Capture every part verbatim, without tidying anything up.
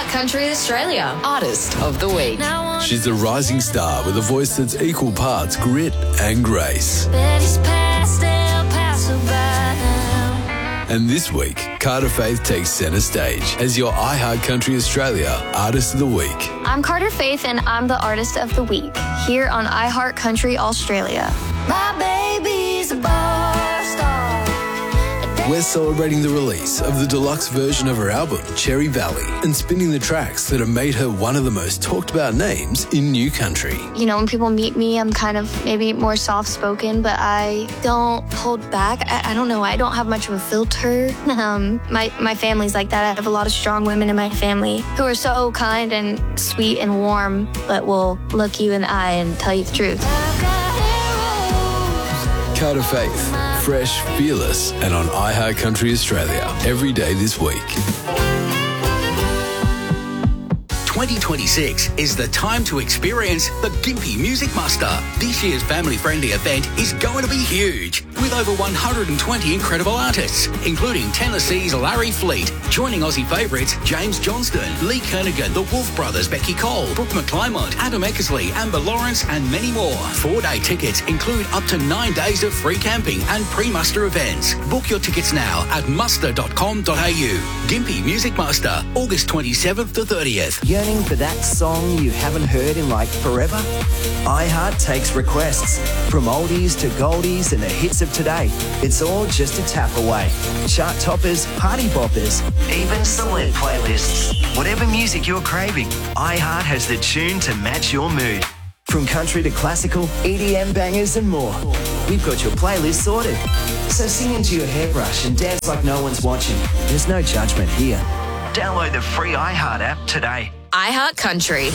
iHeart Country Australia Artist of the Week. She's a rising star with a voice that's equal parts grit and grace. And this week, Carter Faith takes centre stage as your iHeart Country Australia Artist of the Week. I'm Carter Faith and I'm the Artist of the Week here on iHeart Country Australia. My baby's a bar star. We're celebrating the release of the deluxe version of her album, Cherry Valley, and spinning the tracks that have made her one of the most talked about names in new country. You know, when people meet me, I'm kind of maybe more soft-spoken, but I don't hold back. I, I don't know. I don't have much of a filter. Um, my, my family's like that. I have a lot of strong women in my family who are so kind and sweet and warm, but will look you in the eye and tell you the truth. Carter Faith, fresh, fearless, and on iHeart Country Australia every day this week. twenty twenty-six is the time to experience the Gympie Music Muster. This year's family-friendly event is going to be huge, with over one hundred twenty incredible artists, including Tennessee's Larry Fleet, joining Aussie favourites James Johnston, Lee Kernaghan, the Wolf Brothers, Becky Cole, Brooke McClymont, Adam Eckersley, Amber Lawrence, and many more. Four-day tickets include up to nine days of free camping and pre-muster events. Book your tickets now at muster dot com dot a u. Gympie Music Muster, August twenty-seventh to thirtieth. Yearning for that song you haven't heard in like forever? iHeart takes requests. From oldies to goldies and the hits of today. It's all just a tap away. Chart toppers, party boppers, even celeb playlists. Whatever music you're craving, iHeart has the tune to match your mood. From country to classical, E D M bangers and more. We've got your playlist sorted. So sing into your hairbrush and dance like no one's watching. There's no judgment here. Download the free iHeart app today. iHeart Country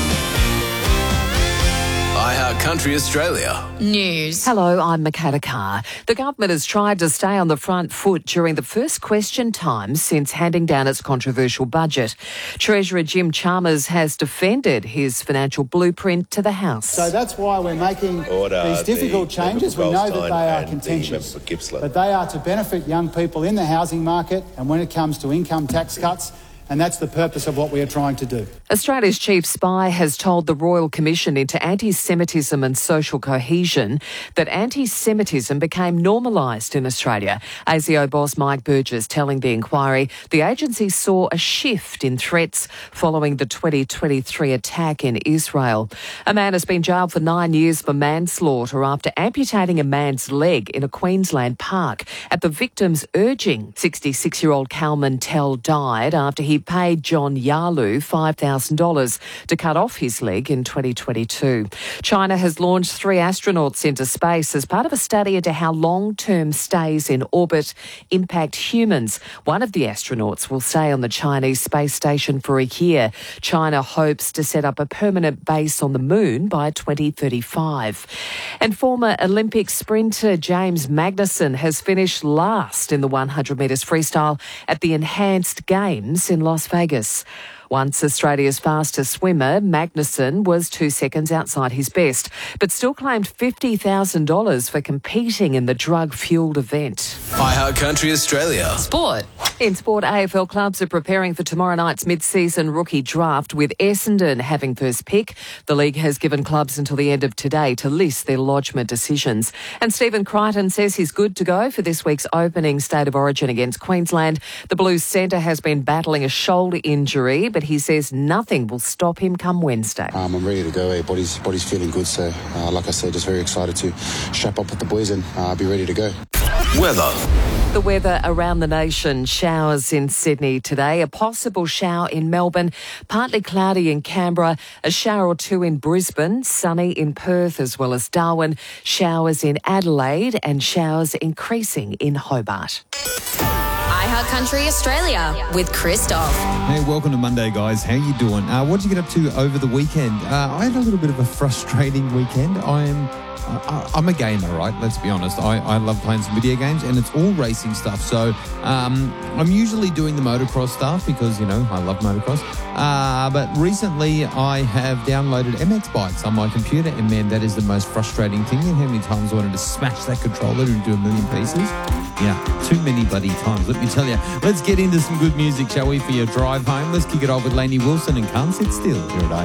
iHeart Country Australia News. Hello, I'm Makata Carr. The government has tried to stay on the front foot during the first question time since handing down its controversial budget. Treasurer Jim Chalmers has defended his financial blueprint to the House. So that's why we're making Order these difficult the, changes. We know that they are contentious, but they are to benefit young people in the housing market and when it comes to income tax cuts. And that's the purpose of what we are trying to do. Australia's chief spy has told the Royal Commission into Anti-Semitism and Social Cohesion that anti-Semitism became normalised in Australia. A S I O boss Mike Burgess telling the inquiry the agency saw a shift in threats following the twenty twenty-three attack in Israel. A man has been jailed for nine years for manslaughter after amputating a man's leg in a Queensland park. At the victim's urging, sixty-six-year-old Kalman Tell died after he paid John Yalu five thousand dollars to cut off his leg in twenty twenty-two. China has launched three astronauts into space as part of a study into how long-term stays in orbit impact humans. One of the astronauts will stay on the Chinese space station for a year. China hopes to set up a permanent base on the moon by twenty thirty-five. And former Olympic sprinter James Magnussen has finished last in the one hundred metres freestyle at the Enhanced Games in Las Vegas. Once Australia's fastest swimmer, Magnussen was two seconds outside his best, but still claimed fifty thousand dollars for competing in the drug-fuelled event. iHeart Country Australia Sport. In sport, A F L clubs are preparing for tomorrow night's mid-season rookie draft, with Essendon having first pick. The league has given clubs until the end of today to list their lodgement decisions. And Stephen Crichton says he's good to go for this week's opening State of Origin against Queensland. The Blues centre has been battling a shoulder injury, but he says nothing will stop him come Wednesday. Um, I'm ready to go. Eh? Body's, body's feeling good. So, uh, like I said, just very excited to strap up with the boys and uh, be ready to go. Weather. The weather around the nation. Showers in Sydney today, a possible shower in Melbourne, partly cloudy in Canberra, a shower or two in Brisbane, sunny in Perth as well as Darwin, showers in Adelaide and showers increasing in Hobart. iHeart Country Australia with Christoph. Hey, welcome to Monday, guys. How you doing? Uh, what did you get up to over the weekend? Uh, I had a little bit of a frustrating weekend. I am I, I'm a gamer, right? Let's be honest. I, I love playing some video games, and it's all racing stuff. So um, I'm usually doing the motocross stuff because, you know, I love motocross. Uh, but recently I have downloaded M X Bikes on my computer, and man, that is the most frustrating thing. And how many times I wanted to smash that controller into a million pieces? Yeah, too many bloody times, let me tell you. Let's get into some good music, shall we, for your drive home. Let's kick it off with Lainey Wilson and Can't Sit Still here at I